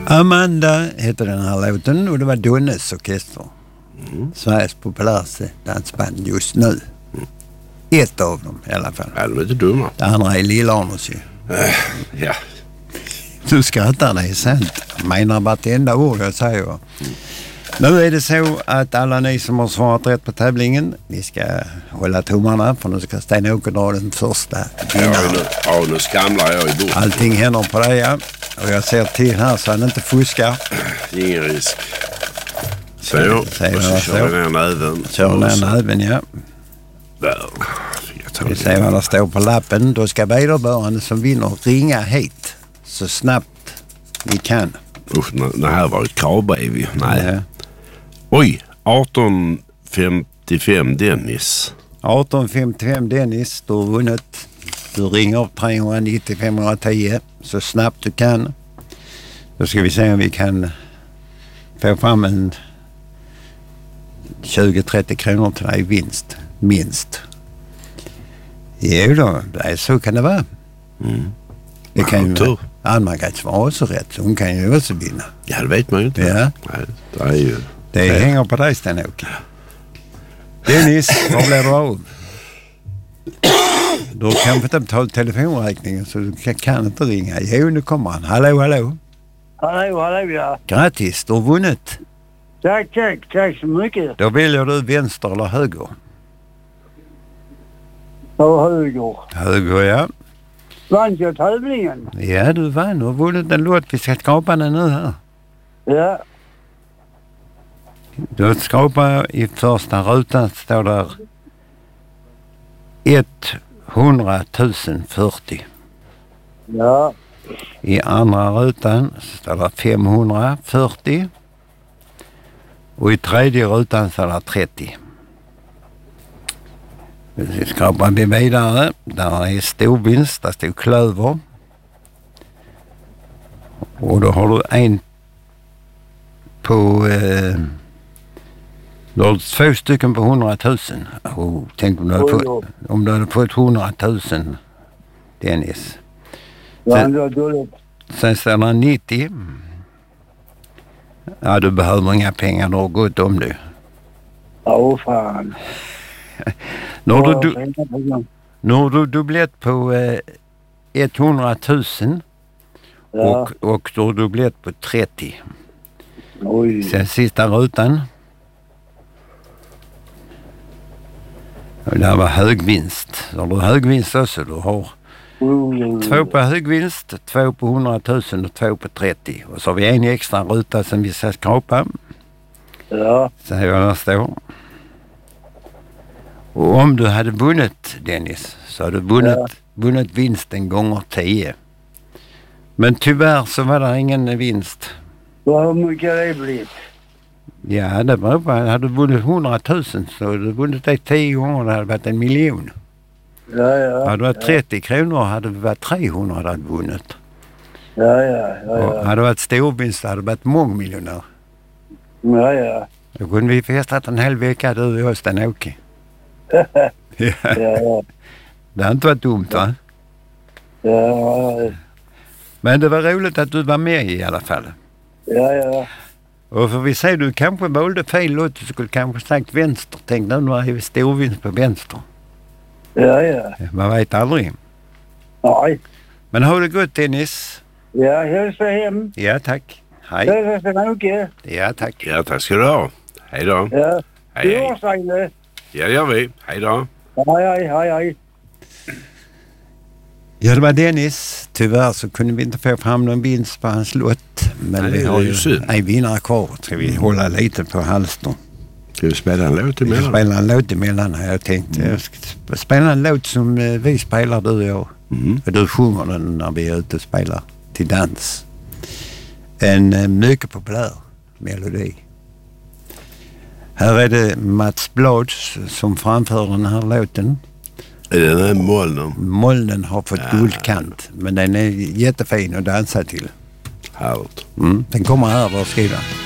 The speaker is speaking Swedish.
Amanda heter den här låten och det var Donnes orkester. Sveriges populäraste dansband just nu. Ett av dem i alla fall. Ja, de är inte dumma. Det andra är Lill-Arnus ju. Ja. Du skrattar, det är sant. Jag menar vartenda ord jag säger. Nu är det så att alla ni som har svarat rätt på tävlingen, ni ska hålla tummarna för nu ska Sten-Åke dra den första vinnaren. Nu skramlar jag i bort. Allting händer på det, ja. Och jag ser till här så han inte fuskar. Ingen risk. Så, och så kör vi ner näven. Kör ner näven, ja. Där. Vi ser vad det står på lappen. Då ska vederbörande som vinner ringa hit så snabbt vi kan. Usch, det här var ett kravbrev ju. Nej. Ja. Oj, 1855 Dennis. 1855 Dennis, du har vunnit. Du ringer 390 510 så snabbt du kan. Då ska vi se om vi kan få fram en 20-30 kronor till dig i vinst. Minst. Jo då, så kan det vara. Det kan ju Anna kan svara så rätt så hon kan ju också vinna. Ja, det vet man ju inte. Ja. Nej, det är ju... Det hänger på dig, Sten-Åke. Dennis, vad blir du av? Du kan inte betala telefonräkningen så du kan inte ringa. Jo, nu kommer han. Hallå, hallå. Hallå, ja. Grattis, du har vunnit. Tack så mycket. Då väljer du vänster eller höger? Och höger. Höger, ja. Vann jag tävlingen? Ja, du vann. Du har vunnit en låt. Vi ska skapa den nu här. Ja. Du skapar i första rutan står där 100 040. Ja. I andra rutan står det 540. Och i tredje rutan står det 30. Vi skapar vi vidare. Där är storvinst. Där står klöver. Och då har du en på... Du har 2 stycken på 100 000. Och tänk om du hade fått 100 000, Dennis. Sen står det 90. Ja, du behöver inga pengar. Du har gått om du. Åh, fan. Nu har du dubblet på 100 000. Ja. Och då har du dubblet på 30. Oj. Sen sista rutan. Och det här var högvinst. Så har du högvinst också. Du har 2 på högvinst, 2 på 100 000 och 2 på 30. Och så har vi en extra ruta som vi ska skapa. Ja. Så här vad det står. Och om du hade vunnit, Dennis, så hade du vunnit vinsten gånger 10. Men tyvärr så var det ingen vinst. Hur mycket har det blivit? Ja, det var bara, hade du vunnit 100 000 så hade du vunnit det 10 gånger, det hade varit 1 miljon. Ja. Hade det varit 30 kronor hade det varit 300 hade vunnit. Ja. Och hade det varit storvinst hade det varit mångmiljonär. Ja. Då kunde vi festat en hel vecka, du och Sten-Åke. Ja. Det har inte varit dumt, va? Ja. Men det var roligt att du var med i alla fall. Ja. Och för vi säger du kanske valde fel låt, du skulle kanske sagt vänster. Tänk nu var det storvinst på vänster. Ja. Man vet aldrig. Nej. Men har det gått, Dennis? Ja, hälsa hem. Ja, tack. Hej. Hälsa Sten-Åke. Ja, tack. Ja, tack ska du ha. Hej då. Ja. Hej. Ja, det gör vi. Hej då. Hej. Ja, det var Dennis. Tyvärr så kunde vi inte få fram någon vinst på hans låt. Men nej, vi har ju synd. En vinnare kvar. Ska vi hålla lite på halster. Ska vi spela en låt emellan? Vi ska spela en låt emellan har jag tänkt. Jag ska spela en låt som vi spelar, du och jag. Och du sjunger den när vi är ute och spelar till dans. En mycket populär melodi. Här är det Mats Blads som framför den här låten. Är det den här molnen? Molnen har fått guldkant, men den är jättefin att dansa till. Härligt. Den kommer här, varsågoda.